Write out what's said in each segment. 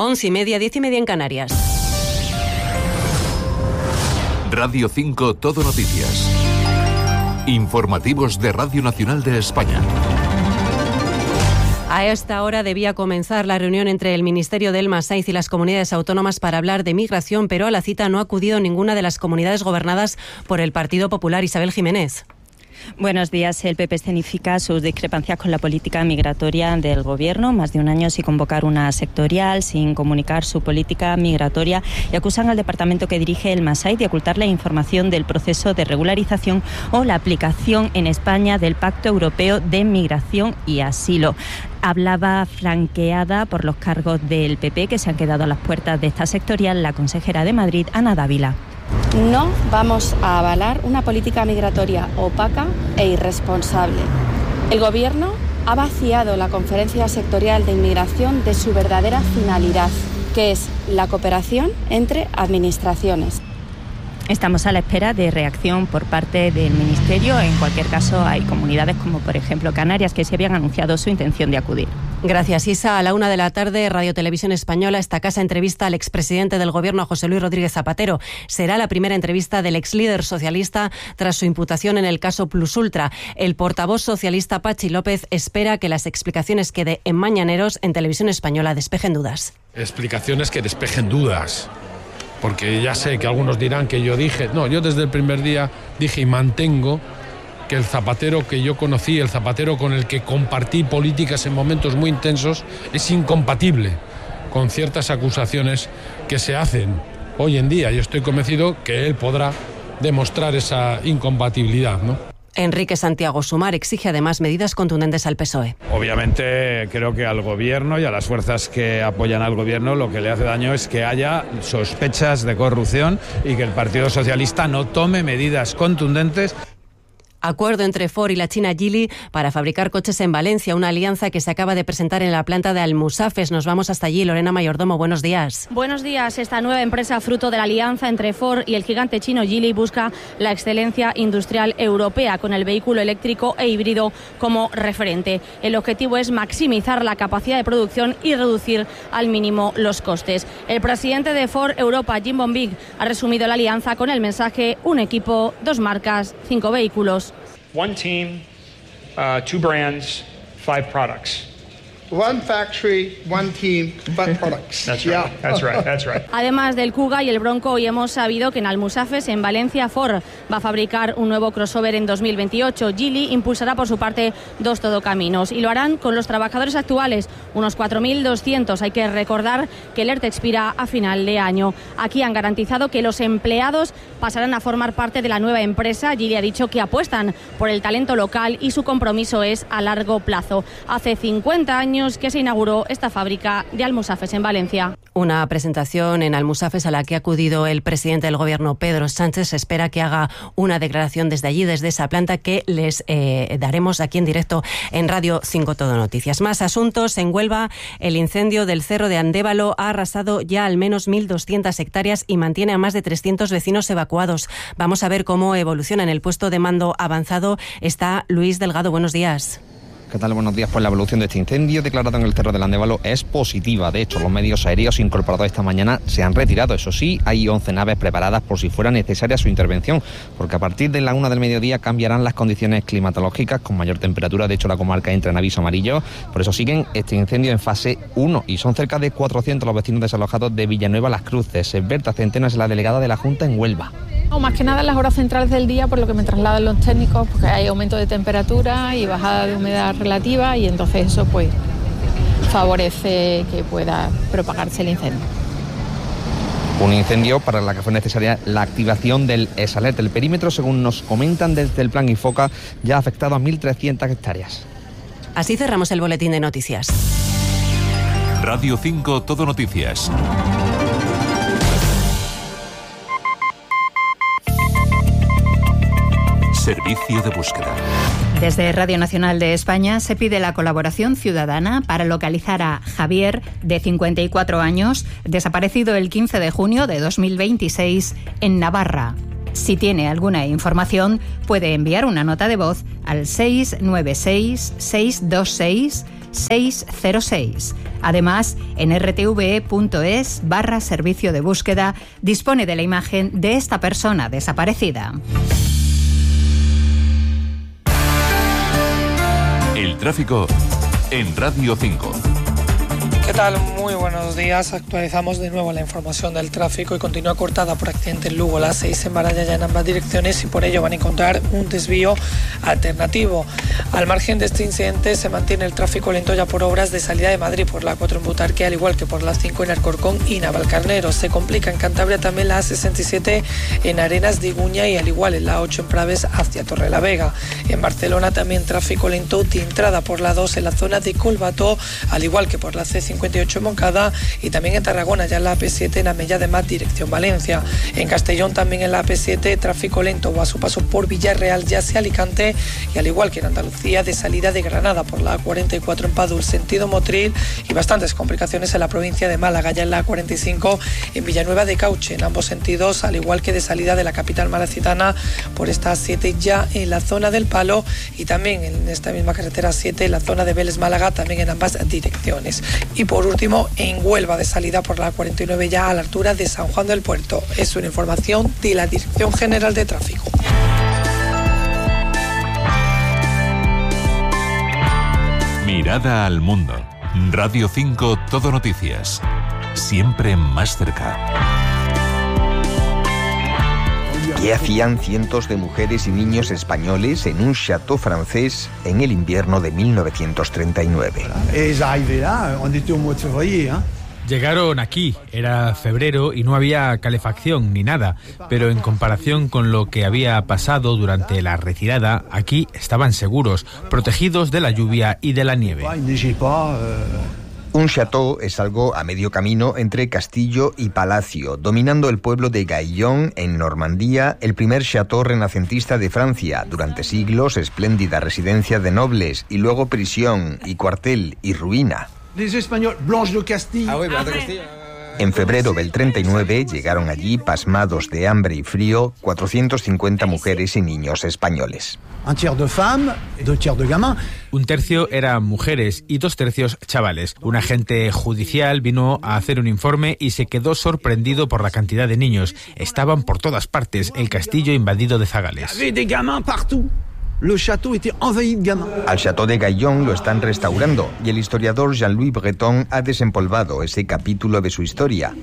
11:30, 10:30 en Canarias. Radio 5 Todo Noticias. Informativos de Radio Nacional de España. A esta hora debía comenzar la reunión entre el Ministerio del Masaiz y las comunidades autónomas para hablar de migración, pero a la cita no ha acudido ninguna de las comunidades gobernadas por el Partido Popular. Isabel Jiménez. Buenos días. El PP escenifica sus discrepancias con la política migratoria del Gobierno, más de un año sin convocar una sectorial, sin comunicar su política migratoria, y acusan al departamento que dirige el Masaiz de ocultar la información del proceso de regularización o la aplicación en España del Pacto Europeo de Migración y Asilo. Hablaba flanqueada por los cargos del PP que se han quedado a las puertas de esta sectorial la consejera de Madrid, Ana Dávila. No vamos a avalar una política migratoria opaca e irresponsable. El Gobierno ha vaciado la Conferencia Sectorial de Inmigración de su verdadera finalidad, que es la cooperación entre administraciones. Estamos a la espera de reacción por parte del Ministerio. En cualquier caso, hay comunidades como, por ejemplo, Canarias, que se habían anunciado su intención de acudir. Gracias, Isa. A la 1 de la tarde, Radio Televisión Española, esta casa entrevista al expresidente del Gobierno, José Luis Rodríguez Zapatero. Será la primera entrevista del exlíder socialista tras su imputación en el caso Plus Ultra. El portavoz socialista Patxi López espera que las explicaciones que dé en Mañaneros en Televisión Española despejen dudas. Explicaciones que despejen dudas. Porque ya sé que algunos dirán que yo dije... No, yo desde el primer día dije y mantengo que el Zapatero que yo conocí, el Zapatero con el que compartí políticas en momentos muy intensos, es incompatible con ciertas acusaciones que se hacen hoy en día. Yo estoy convencido que él podrá demostrar esa incompatibilidad, ¿no? Enrique Santiago Sumar exige además medidas contundentes al PSOE. Obviamente creo que al Gobierno y a las fuerzas que apoyan al Gobierno lo que le hace daño es que haya sospechas de corrupción y que el Partido Socialista no tome medidas contundentes. Acuerdo entre Ford y la China Geely para fabricar coches en Valencia, una alianza que se acaba de presentar en la planta de Almusafes. Nos vamos hasta allí. Lorena Mayordomo, buenos días. Buenos días. Esta nueva empresa, fruto de la alianza entre Ford y el gigante chino Geely, busca la excelencia industrial europea con el vehículo eléctrico e híbrido como referente. El objetivo es maximizar la capacidad de producción y reducir al mínimo los costes. El presidente de Ford Europa, Jim Bonvig, ha resumido la alianza con el mensaje: un equipo, 2 marcas, 5 vehículos. One team, 2 brands, 5 products. One factory, one team, but products. That's right. That's right. That's right. Además del Kuga y el Bronco, hoy hemos sabido que en Almusafes, en Valencia, Ford va a fabricar un nuevo crossover en 2028. Geely impulsará por su parte 2 todocaminos y lo harán con los trabajadores actuales, unos 4.200. Hay que recordar que el ERTE expira a final de año. Aquí han garantizado que los empleados pasarán a formar parte de la nueva empresa. Geely ha dicho que apuestan por el talento local y su compromiso es a largo plazo. Hace 50 años que se inauguró esta fábrica de Almusafes en Valencia. Una presentación en Almusafes a la que ha acudido el presidente del Gobierno, Pedro Sánchez. Se espera que haga una declaración desde allí, desde esa planta, que les daremos aquí en directo en Radio 5 Todo Noticias. Más asuntos. En Huelva, el incendio del Cerro de Andévalo ha arrasado ya al menos 1.200 hectáreas y mantiene a más de 300 vecinos evacuados. Vamos a ver cómo evoluciona. En el puesto de mando avanzado está Luis Delgado. Buenos días. ¿Qué tal? Buenos días. Pues la evolución de este incendio declarado en el Cerro del Andévalo es positiva. De hecho, los medios aéreos incorporados esta mañana se han retirado. Eso sí, hay 11 naves preparadas por si fuera necesaria su intervención, porque a partir de la 1 del mediodía cambiarán las condiciones climatológicas con mayor temperatura. De hecho, la comarca entra en aviso amarillo. Por eso siguen este incendio en fase 1 y son cerca de 400 los vecinos desalojados de Villanueva Las Cruces. Berta Centenas es la delegada de la Junta en Huelva. Más que nada en las horas centrales del día, por lo que me trasladan los técnicos, porque hay aumento de temperatura y bajada de humedad relativa, y entonces eso pues favorece que pueda propagarse el incendio. Un incendio para el que fue necesaria la activación del ESALERT. El perímetro, según nos comentan desde el Plan Infoca, ya ha afectado a 1.300 hectáreas. Así cerramos el boletín de noticias. Radio 5 Todo Noticias. Servicio de búsqueda. Desde Radio Nacional de España se pide la colaboración ciudadana para localizar a Javier, de 54 años, desaparecido el 15 de junio de 2026 en Navarra. Si tiene alguna información, puede enviar una nota de voz al 696-626 606. Además, en rtve.es/servicio de búsqueda dispone de la imagen de esta persona desaparecida. El tráfico en Radio 5. ¿Qué tal? Muy buenos días. Actualizamos de nuevo la información del tráfico y continúa cortada por accidente en Lugo. La 6 en Baralla ya en ambas direcciones y por ello van a encontrar un desvío alternativo. Al margen de este incidente se mantiene el tráfico lento ya por obras de salida de Madrid por la 4 en Butarque, al igual que por la 5 en Alcorcón y Navalcarnero. Se complica en Cantabria también la A67 en Arenas de Iguña y al igual en la 8 en Praves hacia Torrelavega. En Barcelona también tráfico lento de entrada por la 2 en la zona de Collbató, al igual que por la C58 en Moncada y también en Tarragona ya en la AP7 en Amella de Mar dirección Valencia. En Castellón también en la AP7 tráfico lento o a su paso por Villarreal ya hacia Alicante y al igual que en Andalucía de salida de Granada por la A44 en Padul sentido Motril y bastantes complicaciones en la provincia de Málaga ya en la A45 en Villanueva de Cauche en ambos sentidos, al igual que de salida de la capital malacitana por esta A7 ya en la zona del Palo y también en esta misma carretera 7 en la zona de Vélez Málaga también en ambas direcciones. Y por último en Huelva de salida por la A49 ya a la altura de San Juan del Puerto. Es una información de la Dirección General de Tráfico. Mirada al mundo. Radio 5 Todo Noticias. Siempre más cerca. ¿Qué hacían cientos de mujeres y niños españoles en un château francés en el invierno de 1939? Llegaron aquí, era febrero y no había calefacción ni nada, pero en comparación con lo que había pasado durante la retirada, aquí estaban seguros, protegidos de la lluvia y de la nieve. Un château es algo a medio camino entre castillo y palacio, dominando el pueblo de Gaillon, en Normandía, el primer château renacentista de Francia, durante siglos espléndida residencia de nobles, y luego prisión, y cuartel, y ruina. En febrero del 39 llegaron allí, pasmados de hambre y frío, 450 mujeres y niños españoles. Un tercio eran mujeres y 2 tercios chavales. Un agente judicial vino a hacer un informe y se quedó sorprendido por la cantidad de niños. Estaban por todas partes, el castillo invadido de zagales. Al Château de Gaillon lo están restaurando y el historiador Jean-Louis Breton ha desempolvado ese capítulo de su historia.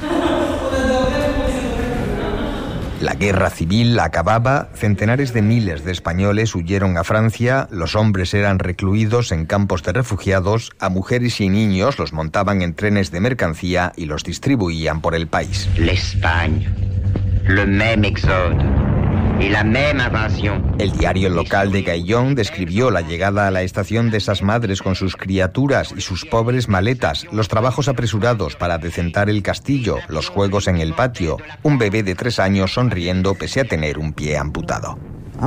La guerra civil acababa, centenares de miles de españoles huyeron a Francia, los hombres eran recluidos en campos de refugiados, a mujeres y niños los montaban en trenes de mercancía y los distribuían por el país. L'Espagne, le même exode. Y la misma invasión. El diario local de Gaillon describió la llegada a la estación de esas madres con sus criaturas y sus pobres maletas, los trabajos apresurados para decentar el castillo, los juegos en el patio, un bebé de 3 años sonriendo pese a tener un pie amputado.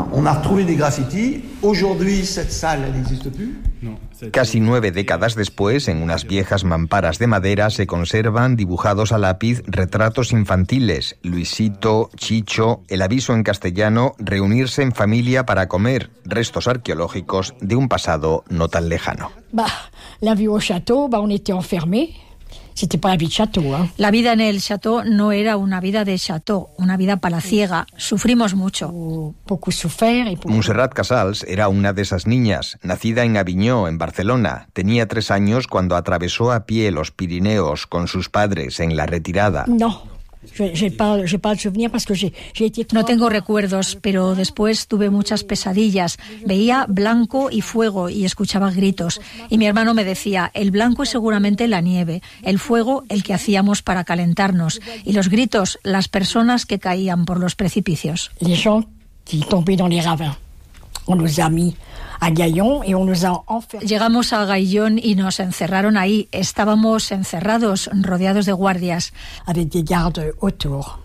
Casi 9 décadas después, en unas viejas mamparas de madera se conservan, dibujados a lápiz, retratos infantiles, Luisito, Chicho, el aviso en castellano, reunirse en familia para comer, restos arqueológicos de un pasado no tan lejano. La vie au château, on était enfermés. La vida en el château no era una vida de château, una vida palaciega. Sufrimos mucho. Montserrat Casals era una de esas niñas, nacida en Aviñó, en Barcelona. Tenía 3 años cuando atravesó a pie los Pirineos con sus padres en la retirada. No tengo recuerdos, pero después tuve muchas pesadillas. Veía blanco y fuego y escuchaba gritos. Y mi hermano me decía, el blanco es seguramente la nieve, el fuego el que hacíamos para calentarnos, y los gritos, las personas que caían por los precipicios. Les gens qui tombaient dans les ravins. On nous a mis a Gaillon et on nous a enfermés. Llegamos a Gaillon y nos encerraron ahí. Estábamos encerrados, rodeados de guardias. Avec des gardes autour.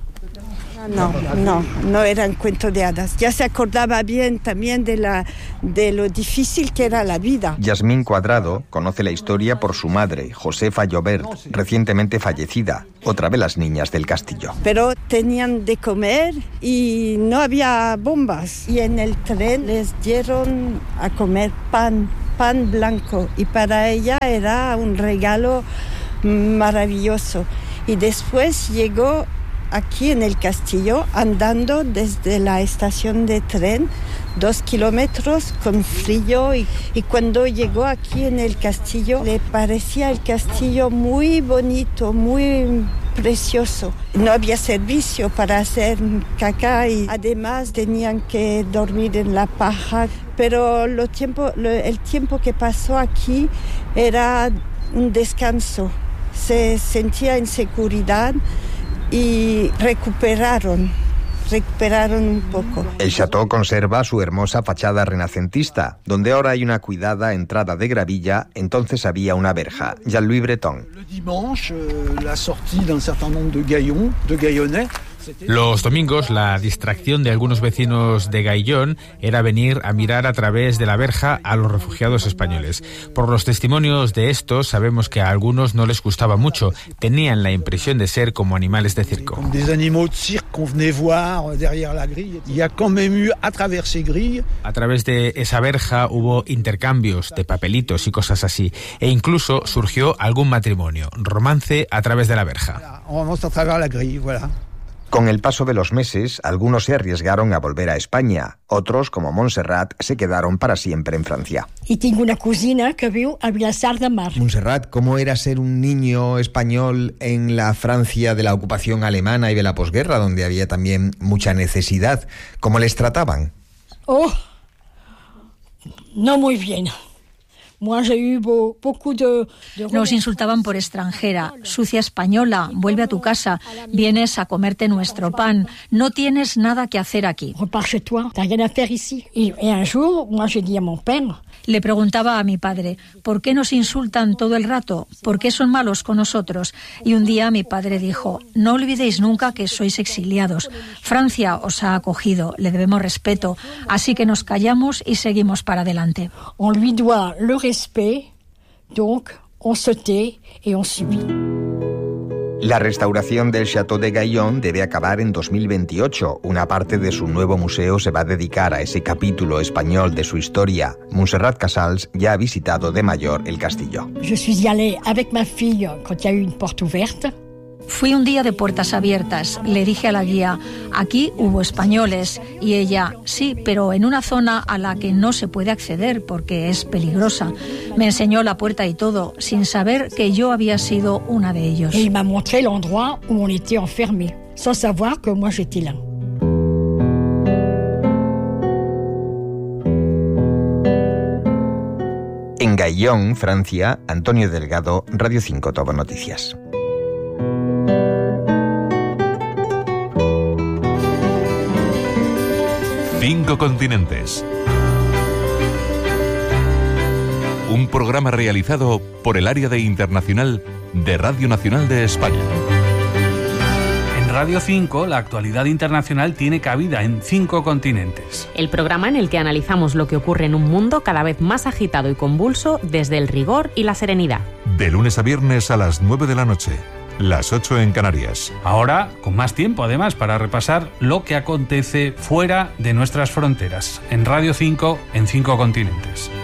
No eran cuentos de hadas. Ya se acordaba bien también de lo difícil que era la vida. Yasmín Cuadrado conoce la historia por su madre, Josefa Llobert, recientemente fallecida, otra de las niñas del castillo. Pero tenían de comer y no había bombas. Y en el tren les dieron a comer pan pan blanco y para ella era un regalo maravilloso. Y después llegó aquí en el castillo andando desde la estación de tren 2 kilómetros con frío y cuando llegó aquí en el castillo le parecía el castillo muy bonito, muy precioso. No había servicio para hacer caca y además tenían que dormir en la paja, pero el tiempo que pasó aquí era un descanso. Se sentía en seguridad y recuperaron un poco. El chateau conserva su hermosa fachada renacentista, donde ahora hay una cuidada entrada de gravilla, entonces había una verja. Jean-Louis Breton. Los domingos, la distracción de algunos vecinos de Gaillón era venir a mirar a través de la verja a los refugiados españoles. Por los testimonios de estos, sabemos que a algunos no les gustaba mucho. Tenían la impresión de ser como animales de circo. A través de esa verja hubo intercambios de papelitos y cosas así. E incluso surgió algún matrimonio, romance a través de la verja. Con el paso de los meses, algunos se arriesgaron a volver a España. Otros, como Montserrat, se quedaron para siempre en Francia. Y tengo una cocina que viu a Vilassar de Mar. Montserrat, ¿cómo era ser un niño español en la Francia de la ocupación alemana y de la posguerra, donde había también mucha necesidad? ¿Cómo les trataban? Oh, no muy bien. Nos insultaban por extranjera, sucia española, vuelve a tu casa, vienes a comerte nuestro pan, no tienes nada que hacer aquí. Le preguntaba a mi padre, ¿por qué nos insultan todo el rato? ¿Por qué son malos con nosotros? Y un día mi padre dijo, no olvidéis nunca que sois exiliados. Francia os ha acogido, le debemos respeto, así que nos callamos y seguimos para adelante. On lui doit le respect, donc on se tait et on subit. La restauración del Château de Gaillon debe acabar en 2028. Una parte de su nuevo museo se va a dedicar a ese capítulo español de su historia. Montserrat Casals ya ha visitado de mayor el castillo. Je suis allée avec ma fille quand il y a eu une porte ouverte. Fui un día de puertas abiertas. Le dije a la guía, aquí hubo españoles. Y ella, sí, pero en una zona a la que no se puede acceder porque es peligrosa. Me enseñó la puerta y todo, sin saber que yo había sido una de ellos. Et il m'a montré l'endroit où on était enfermés, sans savoir que moi j'étais là. En Gaillon, Francia, Antonio Delgado, Radio 5 Todo Noticias. Cinco continentes. Un programa realizado por el área de internacional de Radio Nacional de España. En Radio 5, la actualidad internacional tiene cabida en 5 continentes. El programa en el que analizamos lo que ocurre en un mundo cada vez más agitado y convulso desde el rigor y la serenidad. De lunes a viernes a las 9 de la noche. Las 8 en Canarias. Ahora, con más tiempo además para repasar lo que acontece fuera de nuestras fronteras. En Radio 5, en 5 continentes.